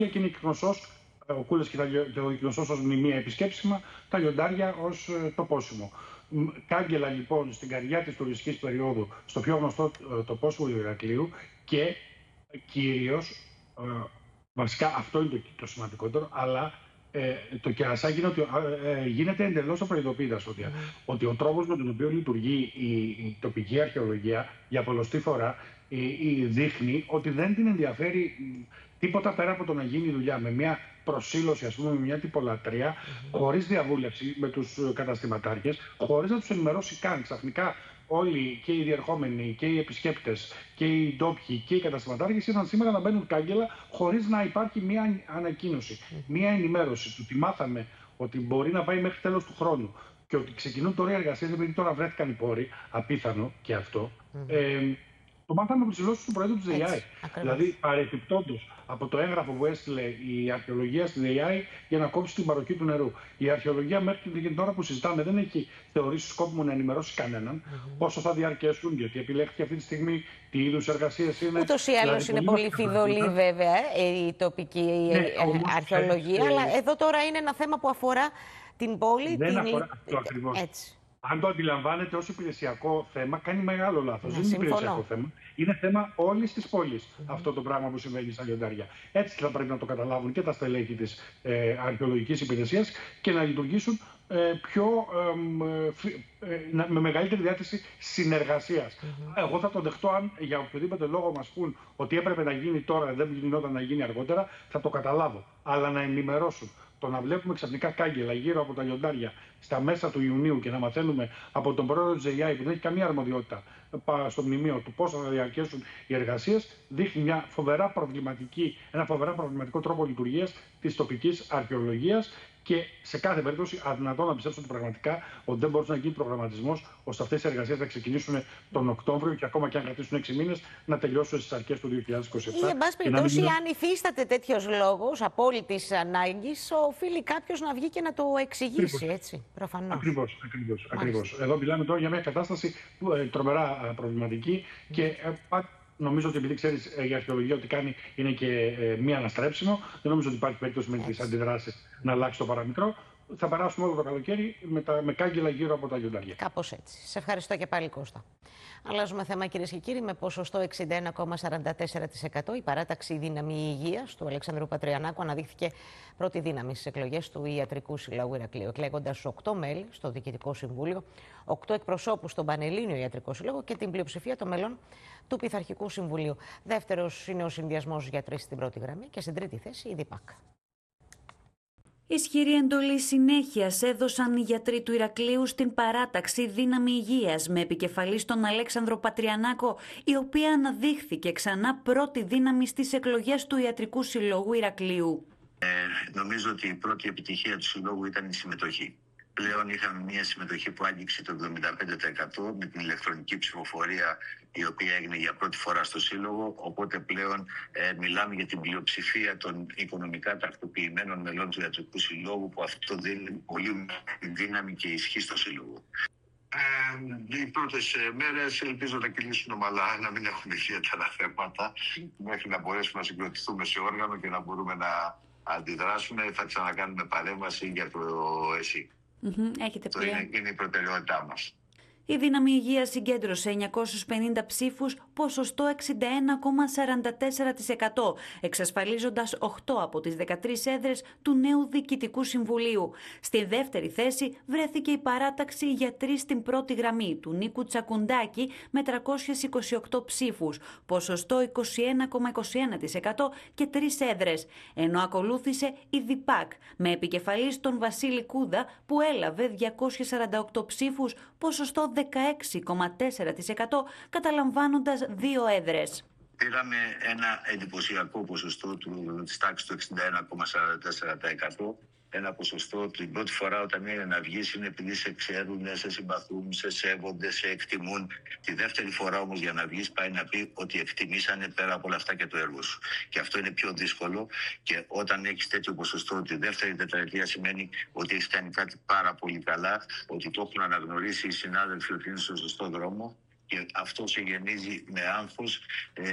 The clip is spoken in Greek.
και είναι Κυκνοσσός, ο Κούλες και ο Κυκνοσσός ως μνημεία επισκέψιμα, τα λιοντάρια ως τοπόσιμο. Κάγκελα λοιπόν στην καρδιά της τουριστικής περίοδου, στο πιο γνωστό τοπόσιμο του Ηρακλείου και κυρίως, βασικά αυτό είναι το σημαντικότερο, αλλά το κερασάκι είναι ότι γίνεται εντελώς απροειδοποίητας ότι ο τρόπος με τον οποίο λειτουργεί η τοπική αρχαιολογία για πολλοστή φορά δείχνει ότι δεν την ενδιαφέρει τίποτα πέρα από το να γίνει δουλειά με μια προσήλωση, ας πούμε, με μια τυπολατρεία, χωρίς διαβούλευση με τους καταστηματάρχες, χωρίς να τους ενημερώσει καν. Ξαφνικά όλοι και οι διερχόμενοι και οι επισκέπτες και οι ντόπιοι και οι καταστηματάρχες ήρθαν σήμερα να μπαίνουν κάγκελα χωρίς να υπάρχει μια ανακοίνωση, μια ενημέρωση. Του ότι μάθαμε ότι μπορεί να πάει μέχρι τέλος του χρόνου και ότι ξεκινούν τώρα οι εργασίες, επειδή τώρα βρέθηκαν οι πόροι, απίθανο και αυτό. Το μάθαμε από τις δηλώσεις του Προέδρου της ΔΕΙΑΗ. Δηλαδή, παρεπιπτόντως από το έγγραφο που έστειλε η αρχαιολογία στη ΔΕΙΑΗ για να κόψει την παροχή του νερού. Η αρχαιολογία μέχρι την ώρα που συζητάμε δεν έχει θεωρήσει σκόπιμο να ενημερώσει κανέναν πόσο θα διαρκέσουν, γιατί επιλέχθηκε αυτή τη στιγμή τι είδους εργασίες είναι. Ούτως ή άλλως είναι πολύ φιδωλή, βέβαια, η τοπική αρχαιολογία, αλλά εδώ τώρα είναι ένα θέμα που αφορά την πόλη. Δεν αφορά αυτό ακριβώς. Αν το αντιλαμβάνεται ως υπηρεσιακό θέμα, κάνει μεγάλο λάθος. Δεν είναι υπηρεσιακό θέμα. Είναι θέμα όλης της πόλης αυτό το πράγμα που συμβαίνει στα λιοντάρια. Έτσι θα πρέπει να το καταλάβουν και τα στελέχη της αρχαιολογικής υπηρεσίας και να λειτουργήσουν με μεγαλύτερη διάθεση συνεργασίας. Εγώ θα το δεχτώ αν για οποιοδήποτε λόγο μας πούν ότι έπρεπε να γίνει τώρα, δεν γινόταν να γίνει αργότερα, θα το καταλάβω. Αλλά να ενημερώσουν. Το να βλέπουμε ξαφνικά κάγκελα γύρω από τα λιοντάρια στα μέσα του Ιουνίου και να μαθαίνουμε από τον πρόεδρο της ΔΕΙΑΗ που δεν έχει καμία αρμοδιότητα στο μνημείο του πώς θα διαρκέσουν οι εργασίες, δείχνει ένα φοβερά προβληματικό τρόπο λειτουργίας της τοπικής αρχαιολογίας και σε κάθε περίπτωση αδυνατόν να πιστέψω πραγματικά ότι δεν μπορούσε να γίνει προγραμματισμός ώστε αυτές οι εργασίες να ξεκινήσουν τον Οκτώβριο και ακόμα και αν κρατήσουν 6 μήνες να τελειώσουν στις αρχές του 2027. Ή, εν πάση περιπτώσει, αν υφίσταται τέτοιος λόγος απόλυτης ανάγκης, οφείλει κάποιος να βγει και να το εξηγήσει, έτσι, προφανώς. Ακριβώς. Εδώ μιλάμε τώρα για μια κατάσταση τρομερά προβληματική και νομίζω ότι επειδή ξέρεις η αρχαιολογία ότι κάνει είναι και μη αναστρέψιμο, δεν νομίζω ότι υπάρχει περίπτωση με τις αντιδράσεις να αλλάξει το παραμικρό. Θα περάσουμε όλο το καλοκαίρι με κάγκελα γύρω από τα λιοντάρια. Κάπως έτσι. Σε ευχαριστώ και πάλι, Κώστα. Αλλάζουμε θέμα, κυρίες και κύριοι. Με ποσοστό 61,44% η παράταξη Δύναμη Υγείας του Αλεξάνδρου Πατριανάκου αναδείχθηκε πρώτη δύναμη στις εκλογές του Ιατρικού Συλλόγου Ηρακλείου, εκλέγοντας 8 μέλη στο Διοικητικό Συμβούλιο, 8 εκπροσώπους στον Πανελλήνιο Ιατρικό Σύλλογο και την πλειοψηφία των μελών του Πειθαρχικού Συμβουλίου. Δεύτερος είναι ο συνδυασμός γιατροί στην πρώτη γραμμή και στην τρίτη θέση η ΔΙΠΑΚ. Ισχυρή εντολή συνέχειας έδωσαν οι γιατροί του Ηρακλείου στην παράταξη Δύναμη Υγείας με επικεφαλή τον Αλέξανδρο Πατριανάκο, η οποία αναδείχθηκε ξανά πρώτη δύναμη στις εκλογές του Ιατρικού Συλλόγου Ηρακλείου. Νομίζω ότι η πρώτη επιτυχία του Συλλόγου ήταν η συμμετοχή. Πλέον είχαμε μια συμμετοχή που άγγιξε το 75% με την ηλεκτρονική ψηφοφορία η οποία έγινε για πρώτη φορά στο Σύλλογο, οπότε πλέον μιλάμε για την πλειοψηφία των οικονομικά τακτοποιημένων μελών του Ιατρικού Συλλόγου, που αυτό δίνει πολύ δύναμη και ισχύ στο Σύλλογο. Οι πρώτες μέρες ελπίζω να κυλήσουν ομαλά, να μην έχουμε ιδιαίτερα θέματα, μέχρι να μπορέσουμε να συγκροτηθούμε σε όργανο και να μπορούμε να αντιδράσουμε. Θα ξανακάνουμε παρέμβαση για το ΕΣΥ. Αυτό είναι η προτεραιότητά μας. Η Δύναμη Υγείας συγκέντρωσε 950 ψήφους, ποσοστό 61,44%, εξασφαλίζοντας 8 από τις 13 έδρες του νέου Διοικητικού Συμβουλίου. Στη δεύτερη θέση βρέθηκε η παράταξη γιατροί στην πρώτη γραμμή του Νίκου Τσακουντάκη με 328 ψήφους, ποσοστό 21,21% και 3 έδρες, ενώ ακολούθησε η ΔΙΠΑΚ με επικεφαλής τον Βασίλη Κούδα που έλαβε 248 ψήφους, ποσοστό 16,4%, καταλαμβάνοντας 2 έδρες. Πήραμε ένα εντυπωσιακό ποσοστό της τάξης του 61,44%. Ένα ποσοστό την πρώτη φορά όταν είναι να βγεις είναι επειδή σε ξέρουν, σε συμπαθούν, σε σέβονται, σε εκτιμούν. Τη δεύτερη φορά όμως για να βγεις πάει να πει ότι εκτιμήσανε πέρα από όλα αυτά και το έργο σου. Και αυτό είναι πιο δύσκολο, και όταν έχεις τέτοιο ποσοστό τη δεύτερη τετραετία σημαίνει ότι έχεις κάνει κάτι πάρα πολύ καλά, ότι το έχουν αναγνωρίσει οι συνάδελφοι ότι είναι στο σωστό δρόμο, και αυτό σε γεννίζει με άγχος.